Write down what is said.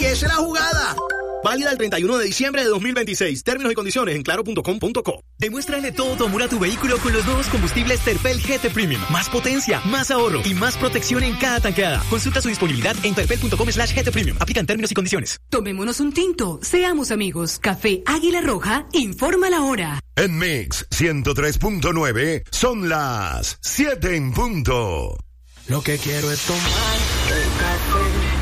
Esa es la jugada. Válida el 31 de diciembre de 2026. Términos y condiciones en claro.com.co. Demuéstrale todo tu amor a tu vehículo con los nuevos combustibles Terpel GT Premium. Más potencia, más ahorro y más protección en cada tanqueada. Consulta su disponibilidad en terpel.com/GT Premium. Aplican términos y condiciones. Tomémonos un tinto. Seamos amigos. Café Águila Roja informa la hora. En Mix 103.9 son las 7 en punto. Lo que quiero es tomar el café